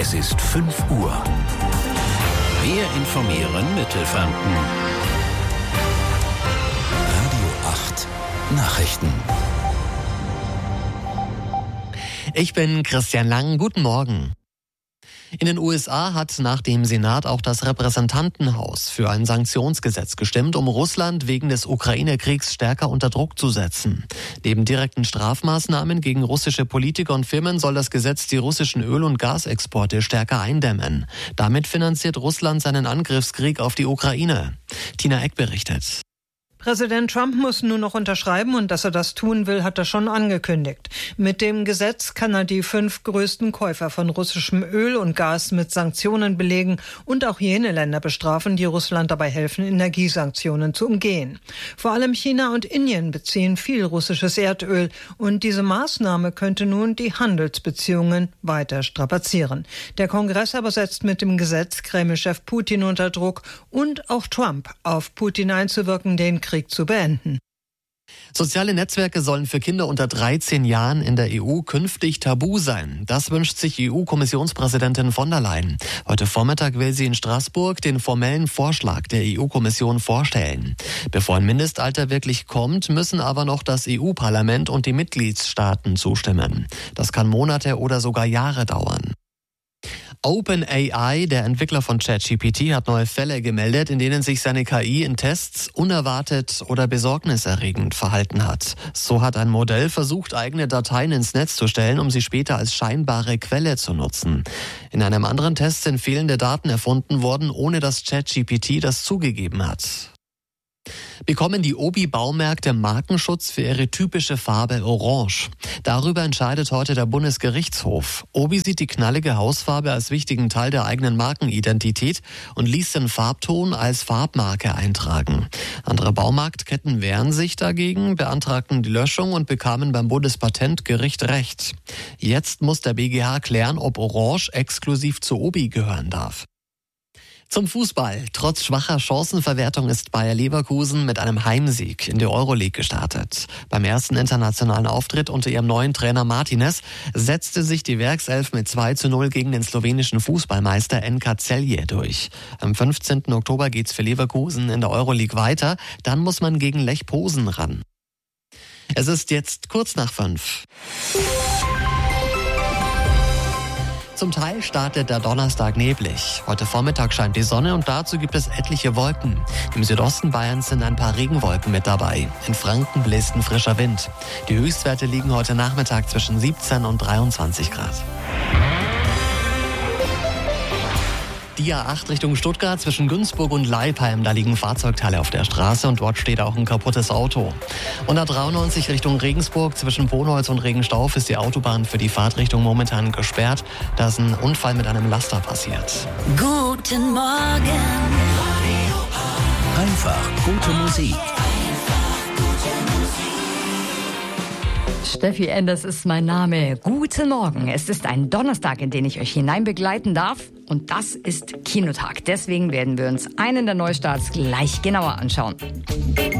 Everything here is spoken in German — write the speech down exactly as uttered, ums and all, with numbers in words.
Es ist fünf Uhr. Wir informieren Mittelfranken. Radio acht Nachrichten. Ich bin Christian Lang. Guten Morgen. In den U S A hat nach dem Senat auch das Repräsentantenhaus für ein Sanktionsgesetz gestimmt, um Russland wegen des Ukraine-Kriegs stärker unter Druck zu setzen. Neben direkten Strafmaßnahmen gegen russische Politiker und Firmen soll das Gesetz die russischen Öl- und Gasexporte stärker eindämmen. Damit finanziert Russland seinen Angriffskrieg auf die Ukraine. Tina Eck berichtet. Präsident Trump muss nur noch unterschreiben und dass er das tun will, hat er schon angekündigt. Mit dem Gesetz kann er die fünf größten Käufer von russischem Öl und Gas mit Sanktionen belegen und auch jene Länder bestrafen, die Russland dabei helfen, Energiesanktionen zu umgehen. Vor allem China und Indien beziehen viel russisches Erdöl und diese Maßnahme könnte nun die Handelsbeziehungen weiter strapazieren. Der Kongress aber setzt mit dem Gesetz Kreml-Chef Putin unter Druck und auch Trump auf Putin einzuwirken, den Krieg zu beenden. Soziale Netzwerke sollen für Kinder unter dreizehn Jahren in der E U künftig tabu sein. Das wünscht sich E U-Kommissionspräsidentin von der Leyen. Heute Vormittag will sie in Straßburg den formellen Vorschlag der E U-Kommission vorstellen. Bevor ein Mindestalter wirklich kommt, müssen aber noch das E U-Parlament und die Mitgliedstaaten zustimmen. Das kann Monate oder sogar Jahre dauern. OpenAI, der Entwickler von ChatGPT, hat neue Fälle gemeldet, in denen sich seine K I in Tests unerwartet oder besorgniserregend verhalten hat. So hat ein Modell versucht, eigene Dateien ins Netz zu stellen, um sie später als scheinbare Quelle zu nutzen. In einem anderen Test sind fehlende Daten erfunden worden, ohne dass ChatGPT das zugegeben hat. Bekommen die Obi-Baumärkte Markenschutz für ihre typische Farbe Orange? Darüber entscheidet heute der Bundesgerichtshof. Obi sieht die knallige Hausfarbe als wichtigen Teil der eigenen Markenidentität und ließ den Farbton als Farbmarke eintragen. Andere Baumarktketten wehren sich dagegen, beantragten die Löschung und bekamen beim Bundespatentgericht Recht. Jetzt muss der B G H klären, ob Orange exklusiv zu Obi gehören darf. Zum Fußball. Trotz schwacher Chancenverwertung ist Bayer Leverkusen mit einem Heimsieg in die Euroleague gestartet. Beim ersten internationalen Auftritt unter ihrem neuen Trainer Martinez setzte sich die Werkself mit zwei zu null gegen den slowenischen Fußballmeister N K Celje durch. Am fünfzehnten Oktober geht's für Leverkusen in der Euroleague weiter. Dann muss man gegen Lech Posen ran. Es ist jetzt kurz nach fünf. Zum Teil startet der Donnerstag neblig. Heute Vormittag scheint die Sonne und dazu gibt es etliche Wolken. Im Südosten Bayerns sind ein paar Regenwolken mit dabei. In Franken bläst ein frischer Wind. Die Höchstwerte liegen heute Nachmittag zwischen siebzehn und dreiundzwanzig Grad. Die A acht Richtung Stuttgart zwischen Günzburg und Leipheim, da liegen Fahrzeugteile auf der Straße und dort steht auch ein kaputtes Auto. Und A dreiundneunzig Richtung Regensburg zwischen Bonholz und Regenstauf ist die Autobahn für die Fahrtrichtung momentan gesperrt. Da ist ein Unfall mit einem Laster passiert. Guten Morgen. Einfach gute Musik. Steffi Enders ist mein Name. Guten Morgen. Es ist ein Donnerstag, in den ich euch hinein begleiten darf. Und das ist Kinotag. Deswegen werden wir uns einen der Neustarts gleich genauer anschauen.